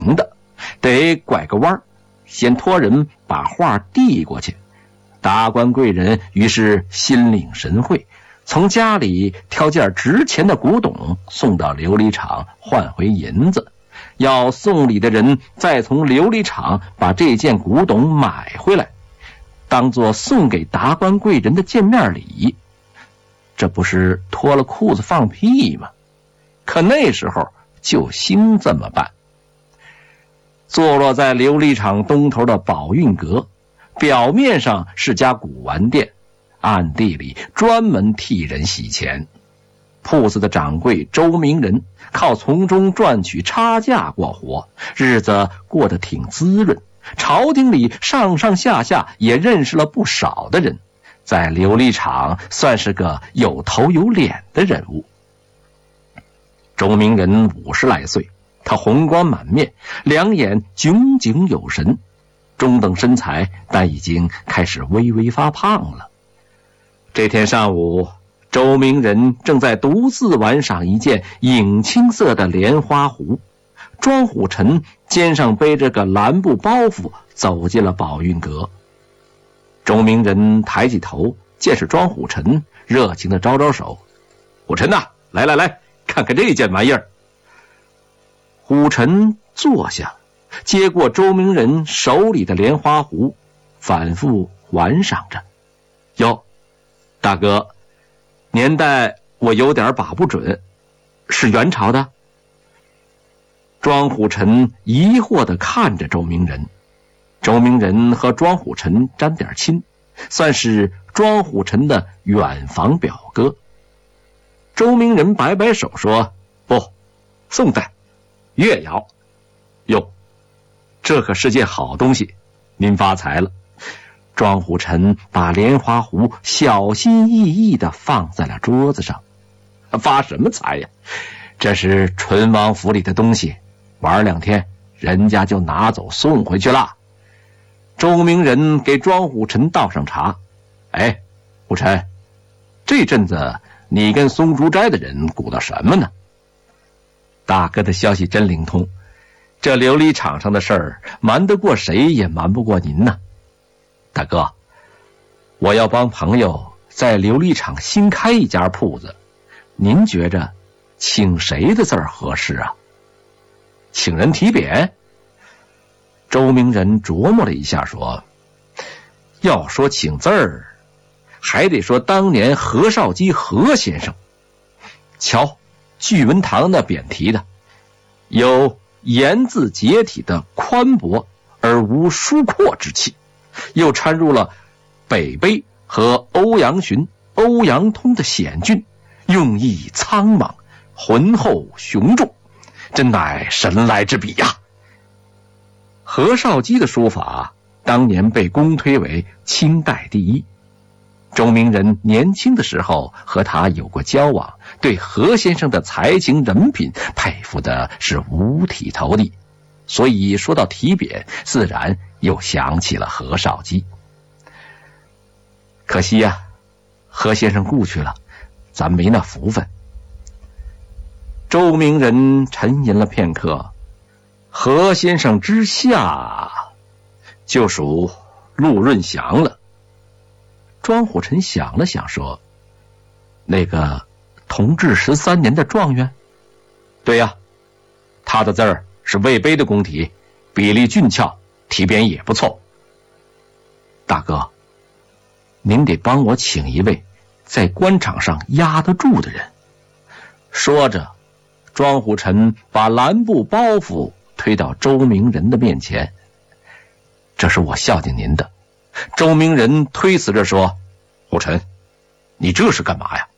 的，得拐个弯，先托人把画递过去。达官贵人于是心领神会，从家里挑件值钱的古董送到琉璃厂换回银子，要送礼的人再从琉璃厂把这件古董买回来，当作送给达官贵人的见面礼。这不是脱了裤子放屁吗？可那时候就兴这么办。坐落在琉璃厂东头的宝运阁，表面上是家古玩店，暗地里专门替人洗钱。铺子的掌柜周明仁靠从中赚取差价过活，日子过得挺滋润。朝廷里上上下下也认识了不少的人，在琉璃厂算是个有头有脸的人物。周明仁50来岁，他红光满面，两眼炯炯有神，中等身材，但已经开始微微发胖了。这天上午，周明仁正在独自玩赏一件影青色的莲花壶，庄虎臣肩上背着个蓝布包袱走进了宝运阁。周明仁抬起头，见是庄虎臣，热情地招招手：“虎臣呐，来来来，看看这件玩意儿。”虎臣坐下，接过周明仁手里的莲花壶，反复玩赏着。哟，大哥，年代我有点把不准，是元朝的？庄虎臣疑惑地看着周明仁。周明仁和庄虎臣沾点亲，算是庄虎臣的远房表哥。周明仁摆摆手说：“不，宋代，越窑。”哟，这可是件好东西，您发财了。庄虎臣把莲花壶小心翼翼地放在了桌子上。发什么财呀？这是淳王府里的东西，玩2天，人家就拿走送回去了。周明仁给庄虎臣倒上茶。哎，虎臣，这阵子你跟松竹斋的人鼓捣什么呢？大哥的消息真灵通，这琉璃厂上的事儿，瞒得过谁也瞒不过您呢。大哥，我要帮朋友在琉璃厂新开一家铺子，您觉着请谁的字儿合适啊？请人提匾？周明仁琢磨了一下说：“要说请字儿，还得说当年何绍基何先生。瞧，聚文堂那匾题的，有言字结体的宽博而无疏阔之气，又掺入了北碑和欧阳询、欧阳通的险峻，用意苍莽，浑厚雄重，真乃神来之笔呀。”何绍基的书法当年被公推为清代第一。周明仁年轻的时候和他有过交往，对何先生的才情人品佩服的是五体投地，所以说到题匾，自然又想起了何绍基。可惜呀，何先生故去了，咱没那福分。周明仁沉吟了片刻，何先生之下就属陆润祥了。庄虎臣想了想说：“那个同治13年的状元？”“对呀，他的字儿是魏碑的工体，比例俊俏，题匾也不错。”“大哥，您得帮我请一位在官场上压得住的人。”说着，庄虎臣把蓝布包袱推到周明仁的面前。“这是我孝敬您的。”周明仁推辞着说：“虎臣，你这是干嘛呀？